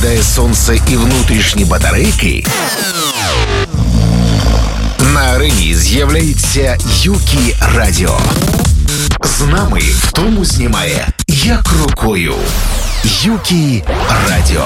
заряджає сонце і внутрішні батарейки, на арені з'являється Юкі Радіо. З нами втому знімає як рукою. Юкі Радіо.